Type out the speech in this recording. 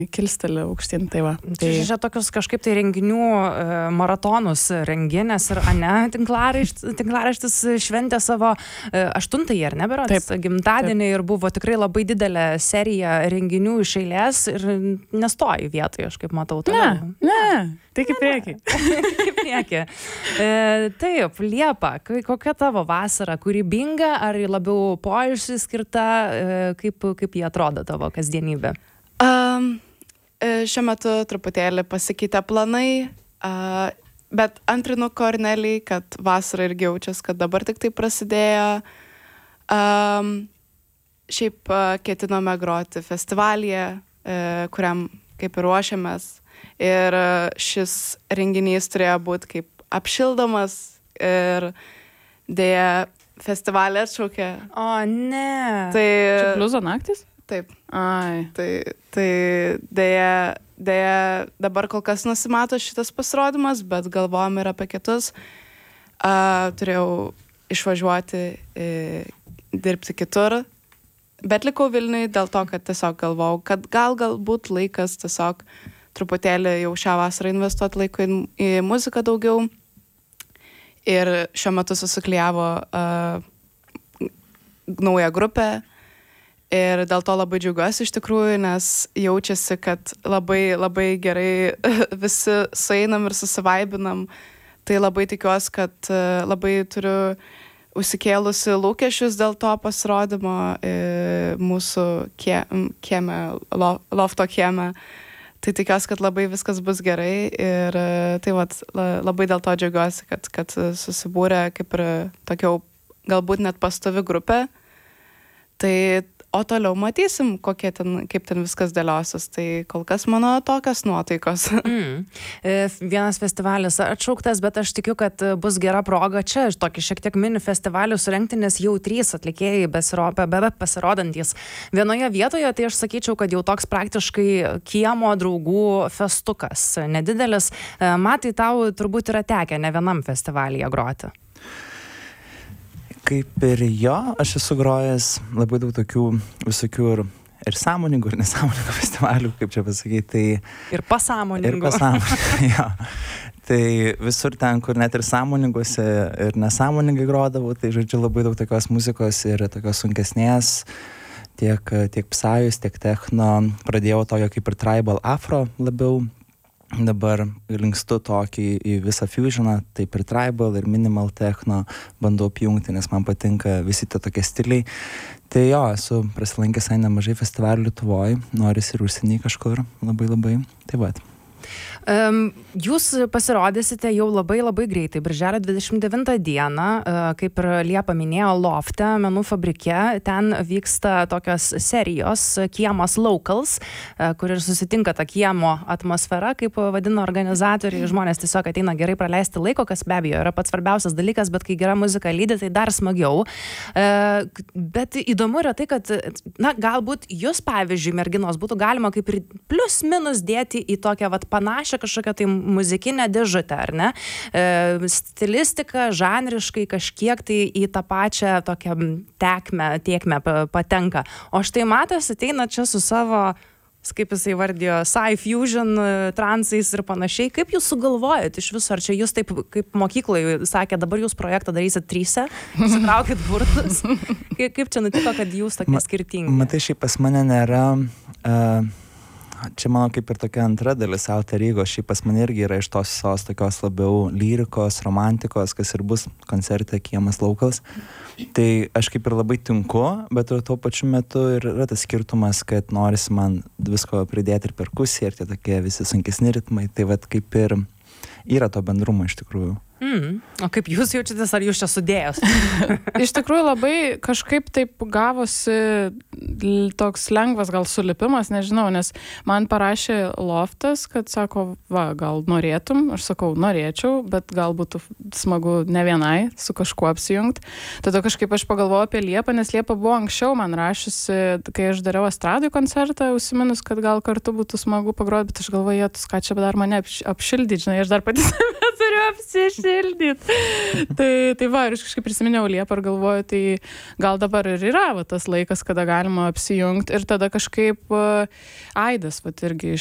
kilsteli aukštyn, tai va. Čia tokius kažkaip tai renginių maratonus renginės ir tinklaraštis šventė savo 8-ąjį, ar ne, berods, gimtadienį ir buvo tikrai labai didelė serija renginių iš eilės ir nestoji vietoje, aš kaip matau. Ne, tai kaip prieki. Kaip prieki. Taip, Liepa, kokia tavo vasara? Kūrybinga ar labiau poilsiui skirta? Kaip jie atrodo tavo kasdienybė? Šiuo metu truputėlį pasikeitė planai, bet antrinu Kornelijai, kad vasara irgi jaučiasi, kad dabar tik tai prasidėjo. Šiaip ketinome groti festivalyje, kuriam kaip ir ruošiamės. Ir šis renginys turėjo būti kaip apšildomas ir dėja festivalį atšaukė. O, ne. Tai... Čia bliuzo naktis? Taip. Ai. Tai dėja dabar kol kas nusimato šitas pasirodymas, bet galvojom ir apie kitus. Turėjau išvažiuoti dirbti kitur, bet likau Vilniui dėl to, kad tiesiog galvojau, kad galbūt laikas tiesiog truputėlį jau šią vasarą investuoti laiko į muziką daugiau. Ir šiuo metu susiklijavo nauja grupė. Ir dėl to labai džiaugiuosi iš tikrųjų, nes jaučiasi, kad labai, labai gerai visi sueinam ir susivaibinam. Tai labai tikiuosi, kad labai turiu užsikėlusi lūkesčius dėl to pasirodymo mūsų kieme, lofto kieme. Tai tikiuosi, kad labai viskas bus gerai ir tai labai dėl to džiaugiuosi, kad susibūrė kaip ir tokia galbūt net pastovi grupė. Tai o toliau matysim, kaip ten viskas dėliosis. Tai kol kas mano tokios nuotaikos. Vienas festivalis atšauktas, bet aš tikiu, kad bus gera proga čia tokį šiek tiek mini festivalių surengti, nes jau 3 atlikėjai pasirodantys vienoje vietoje, tai aš sakyčiau, kad jau toks praktiškai kiemo draugų festukas nedidelis. Matai, tau turbūt yra tekę ne vienam festivalyje groti. Kaip ir jo, aš esu grojęs labai daug tokių visokių ir sąmoningų, ir nesąmoningų festivalių, kaip čia pasakyti. Tai ir pasąmoningų. Jo. Tai visur ten, kur net ir sąmoninguose ir nesąmoningai grodavau, tai žodžiu labai daug tokios muzikos ir tokios sunkesnės, tiek psajus, tiek techno. Pradėjau tokio kaip ir tribal afro labiau. Dabar linkstu tokį į visą fusioną, taip ir tribal, ir minimal techno bandau apjungti, nes man patinka visi tie tokie stiliai. Tai jo, esu prasilankęs nemažai festivalių Lietuvoje, noris ir užsieny kažkur labai. Tai vat. Jūs pasirodysite jau labai greitai, birželio 29 dieną, kaip ir Liepa minėjo, Lofte, menų fabrike. Ten vyksta tokios serijos Kiemas Locals, kur ir susitinka ta kiemo atmosfera, kaip vadina organizatoriai. Žmonės tiesiog ateina gerai praleisti laiko, kas be abejo yra pats svarbiausias dalykas, bet kai gera muzika lydi, tai dar smagiau. Bet įdomu yra tai, kad galbūt jūs, pavyzdžiui, merginos, būtų galima kaip ir plius minus dėti į tokią panašią kažkokią tai muzikinę dėžutę, ar ne? Stilistika, žanriškai kažkiek tai į tą pačią tokią tiekmę patenka. O štai Matas ateina čia su savo, kaip jisai vardijo, sci-fusion, transais ir panašiai. Kaip jūs sugalvojat iš viso? Ar čia jūs taip, kaip mokyklai sakė, dabar jūs projektą darysit 3, sutraukit burtus? Kaip čia nutiko, kad jūs tokie skirtingi? Matai, šiaip pas mane nėra... Čia mano kaip ir tokia antra dalis alter ego, šiaip pas mane irgi yra iš tos tokios labiau lyrikos, romantikos, kas ir bus koncerte Kiemas Locals. Tai aš kaip ir labai tinku, bet ir tuo pačiu metu ir yra tas skirtumas, kad norisi man visko pridėti ir perkusiją, ir tie tokie visi sunkesni ritmai, tai vat kaip ir yra to bendrumo iš tikrųjų. O kaip jūs jaučiatės, ar jūs čia sudėjos? Iš tikrųjų labai kažkaip taip gavosi toks lengvas gal sulipimas, nežinau, nes man parašė Loftas, kad sako, gal norėtum, aš sakau, norėčiau, bet gal būtų smagu ne vienai su kažkuo apsijungti. Tada kažkaip aš pagalvojau apie Liepą, nes Liepa buvo anksčiau man rašiusi, kai aš dariau estradoj koncertą, užsiminus, kad gal kartu būtų smagu pagroti, bet aš galvoju, ką čia dar mane apšildyti, žinai, aš dar pati save turiu apsišildyt. Tai va, ir aš kažkaip prisiminiau Liepą ir galvoju, tai gal dabar ir yra va, tas laikas, kada galima apsijungti. Ir tada kažkaip Aidas, va, irgi